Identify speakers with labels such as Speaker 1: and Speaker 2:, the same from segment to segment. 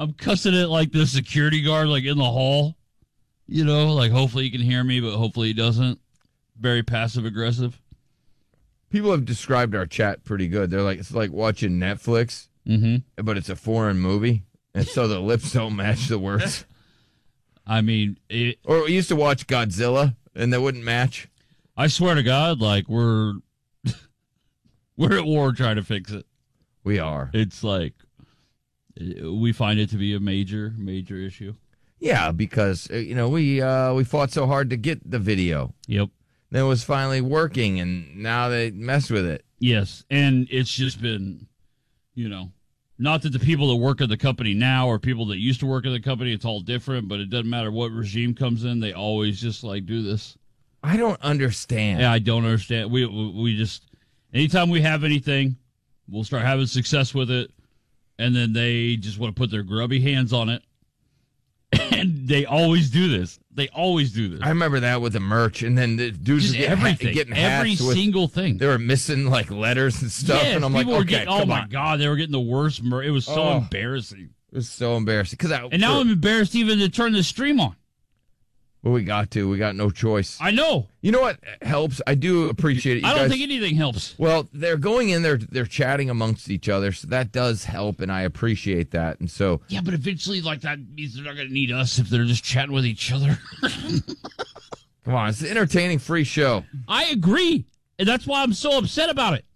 Speaker 1: I'm cussing at like the security guard, like in the hall. You know, like hopefully he can hear me, but hopefully he doesn't. Very passive aggressive.
Speaker 2: People have described our chat pretty good. They're like, it's like watching Netflix, but it's a foreign movie, and so the lips don't match the words.
Speaker 1: I mean,
Speaker 2: or we used to watch Godzilla, and they wouldn't match.
Speaker 1: I swear to God, like we're at war trying to fix it.
Speaker 2: We are.
Speaker 1: It's like we find it to be a major issue.
Speaker 2: Yeah, because we fought so hard to get the video.
Speaker 1: Yep.
Speaker 2: Then it was finally working, and now they mess with it.
Speaker 1: Yes, and it's just been, not that the people that work at the company now or people that used to work at the company, it's all different, but it doesn't matter what regime comes in, they always just like do this.
Speaker 2: I don't understand.
Speaker 1: Yeah, I don't understand. We just, anytime we have anything, we'll start having success with it, and then they just want to put their grubby hands on it. And they always do this.
Speaker 2: I remember that with the merch, and then the dudes
Speaker 1: just everything,
Speaker 2: getting
Speaker 1: every single thing.
Speaker 2: They were missing like letters and stuff,
Speaker 1: yes,
Speaker 2: and I'm like, okay,
Speaker 1: oh my God, they were getting the worst merch. It was so embarrassing.
Speaker 2: It was so embarrassing
Speaker 1: now I'm embarrassed even to turn the stream on.
Speaker 2: Well, we got no choice.
Speaker 1: I know.
Speaker 2: You know what helps? I do appreciate it.
Speaker 1: I don't think anything helps.
Speaker 2: Well, they're going in there, they're chatting amongst each other, so that does help, and I appreciate that. And so,
Speaker 1: yeah, but eventually, like that means they're not going to need us if they're just chatting with each other.
Speaker 2: Come on, it's an entertaining, free show.
Speaker 1: I agree, and that's why I'm so upset about it.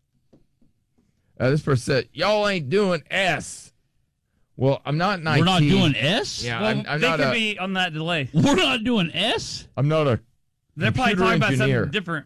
Speaker 2: This person said, "Y'all ain't doing S." Well, I'm not 19.
Speaker 1: We're not doing S?
Speaker 2: Yeah,
Speaker 3: well,
Speaker 2: I'm
Speaker 3: they
Speaker 2: not
Speaker 3: could be on that delay.
Speaker 1: We're not doing S?
Speaker 2: I'm not a
Speaker 3: They're probably talking about something different.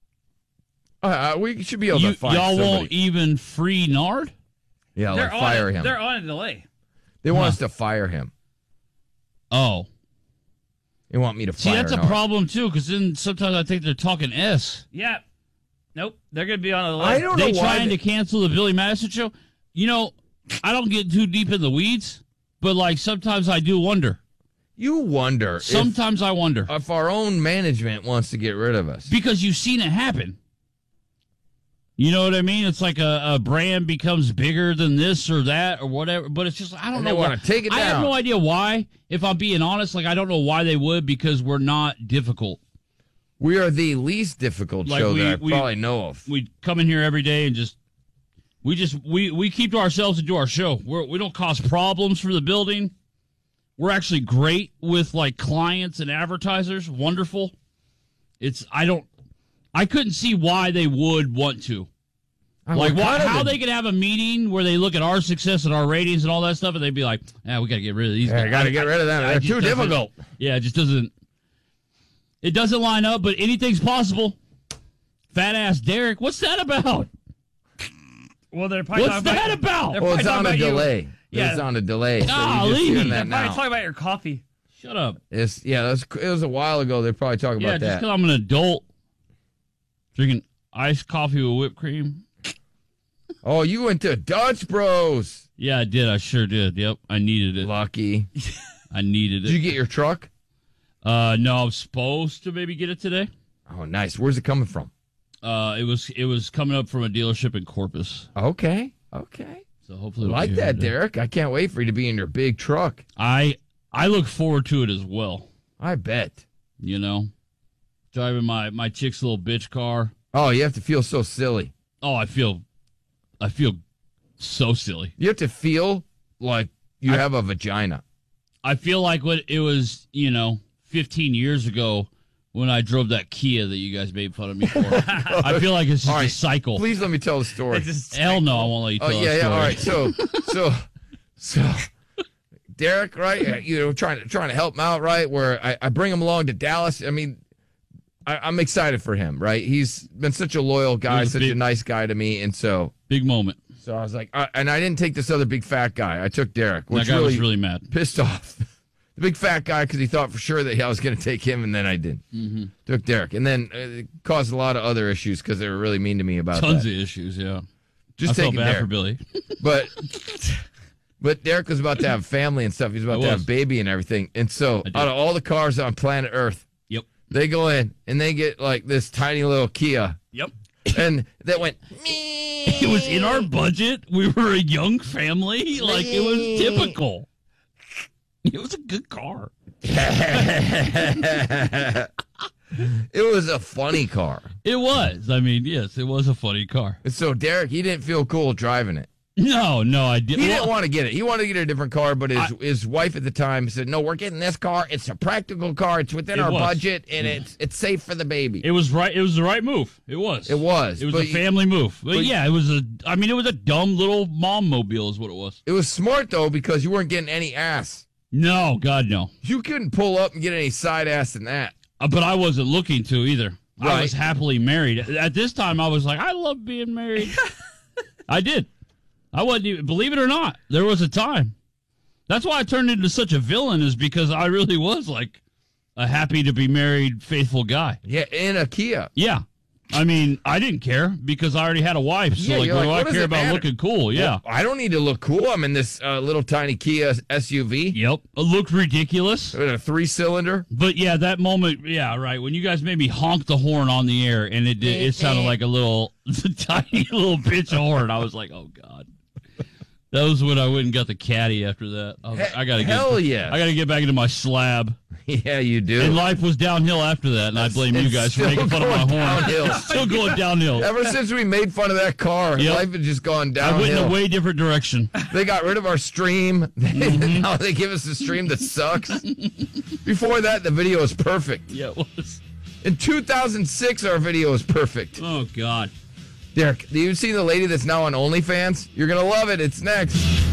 Speaker 2: We should be able to find
Speaker 1: y'all
Speaker 2: somebody.
Speaker 1: won't even free Nard?
Speaker 2: Yeah, like fire him.
Speaker 3: They're on a delay.
Speaker 2: They want us to fire him.
Speaker 1: Oh.
Speaker 2: They want me to fire him.
Speaker 1: See, that's a problem, too, because then sometimes I think they're talking S.
Speaker 3: Yeah. Nope. They're going to be on a delay.
Speaker 2: I don't know why.
Speaker 1: They trying to cancel the Billy Madison show? I don't get too deep in the weeds, but like sometimes I do wonder.
Speaker 2: You wonder.
Speaker 1: Sometimes I wonder
Speaker 2: if our own management wants to get rid of us.
Speaker 1: Because you've seen it happen. You know what I mean? It's like a brand becomes bigger than this or that or whatever, but it's just, I don't know.
Speaker 2: They want to take it down.
Speaker 1: I have no idea why. If I'm being honest, like I don't know why they would, because we're not difficult.
Speaker 2: We are the least difficult show that I probably know of.
Speaker 1: We come in here every day and we keep to ourselves and do our show. We don't cause problems for the building. We're actually great with like clients and advertisers. Wonderful. I couldn't see why they would want to. How they could have a meeting where they look at our success and our ratings and all that stuff, and they'd be like, we got to get rid of these guys.
Speaker 2: Got to get rid of them. They're too difficult.
Speaker 1: Yeah, it just doesn't. It doesn't line up, but anything's possible. Fat ass Derek, what's that about?
Speaker 3: Well, they're probably
Speaker 1: what's that about?
Speaker 2: Well, it's on a delay.
Speaker 3: Yeah.
Speaker 2: It's on a delay.
Speaker 1: Golly.
Speaker 3: They're probably talking about your coffee.
Speaker 1: Shut up.
Speaker 2: It was a while ago. They're probably talking about that.
Speaker 1: Yeah, just because I'm an adult drinking iced coffee with whipped cream.
Speaker 2: Oh, you went to Dutch Bros.
Speaker 1: Yeah, I did. I sure did. Yep, I needed it.
Speaker 2: Lucky.
Speaker 1: I needed it.
Speaker 2: Did you get your truck?
Speaker 1: No, I'm supposed to maybe get it today.
Speaker 2: Oh, nice. Where's it coming from?
Speaker 1: It was coming up from a dealership in Corpus.
Speaker 2: Okay.
Speaker 1: So hopefully,
Speaker 2: like that, Derek. I can't wait for you to be in your big truck.
Speaker 1: I look forward to it as well.
Speaker 2: I bet.
Speaker 1: Driving my chick's little bitch car.
Speaker 2: Oh, you have to feel so silly.
Speaker 1: Oh, I feel so silly.
Speaker 2: You have to feel like you have a vagina.
Speaker 1: I feel like what it was, 15 years ago when I drove that Kia that you guys made fun of me for. I feel like it's just a cycle.
Speaker 2: Please let me tell the story.
Speaker 1: Hell no, I won't let you tell the story.
Speaker 2: All right. So Derek, right? Trying to help him out, right? Where I bring him along to Dallas. I mean, I'm excited for him, right? He's been such a loyal guy, such a nice guy to me, and so
Speaker 1: big moment.
Speaker 2: So I was like, and I didn't take this other big fat guy. I took Derek, which
Speaker 1: that guy was really mad,
Speaker 2: pissed off. The big fat guy, because he thought for sure that I was going to take him, and then I didn't. Mm-hmm. Took Derek, and then it caused a lot of other issues because they were really mean to me about
Speaker 1: tons of issues. Yeah,
Speaker 2: just
Speaker 1: I felt
Speaker 2: taking
Speaker 1: bad
Speaker 2: Derek
Speaker 1: for Billy,
Speaker 2: but Derek was about to have family and stuff. He was about to have a baby and everything, and so out of all the cars on planet Earth,
Speaker 1: yep,
Speaker 2: they go in and they get like this tiny little Kia.
Speaker 3: Yep.
Speaker 2: and that went.
Speaker 1: It was in our budget. We were a young family. Like, it was typical. It was a good car.
Speaker 2: It was a funny car.
Speaker 1: It was. I mean, yes, it was a funny car.
Speaker 2: So Derek, he didn't feel cool driving it.
Speaker 1: No, I didn't.
Speaker 2: He didn't want to get it. He wanted to get a different car, but his wife at the time said, "No, we're getting this car. It's a practical car. It's within our budget, and it's safe for the baby."
Speaker 1: It was right. It was the right move. It was.
Speaker 2: It was.
Speaker 1: It was a family move. But yeah, it was a. I mean, it was a dumb little mom mobile, is what it was.
Speaker 2: It was smart though because you weren't getting any ass.
Speaker 1: No, God, no.
Speaker 2: You couldn't pull up and get any side ass in that.
Speaker 1: But I wasn't looking to either.
Speaker 2: Right.
Speaker 1: I was happily married. At this time, I was like, I love being married. I did. I wasn't even, believe it or not, there was a time. That's why I turned into such a villain, is because I really was like a happy to be married, faithful guy.
Speaker 2: Yeah, in a Kia.
Speaker 1: Yeah. I mean, I didn't care because I already had a wife. So,
Speaker 2: Yeah,
Speaker 1: like,
Speaker 2: you're
Speaker 1: what
Speaker 2: like,
Speaker 1: do
Speaker 2: what
Speaker 1: I
Speaker 2: does
Speaker 1: care
Speaker 2: it
Speaker 1: about
Speaker 2: matter?
Speaker 1: looking cool? Yeah.
Speaker 2: Well, I don't need to look cool. I'm in this little tiny Kia SUV.
Speaker 1: Yep. It looked ridiculous.
Speaker 2: With a 3-cylinder.
Speaker 1: But yeah, that moment, yeah, right. When you guys made me honk the horn on the air and it sounded like a little tiny little bitch horn, I was like, oh, God. That was when I went and got the caddy after that. I was like, I gotta get back into my slab.
Speaker 2: Yeah, you do.
Speaker 1: And life was downhill after that, and I blame you guys for making fun of my horn.
Speaker 2: Downhill.
Speaker 1: Still going downhill.
Speaker 2: Ever since we made fun of that car,
Speaker 1: Yep.
Speaker 2: life has just gone
Speaker 1: I went in
Speaker 2: downhill.
Speaker 1: a way different direction.
Speaker 2: They got rid of our stream. Now they give us a stream that sucks. Before that, the video was perfect.
Speaker 1: Yeah, it was.
Speaker 2: In 2006, our video was perfect.
Speaker 1: Oh, God.
Speaker 2: Derek, do you see the lady that's now on OnlyFans? You're going to love it. It's next.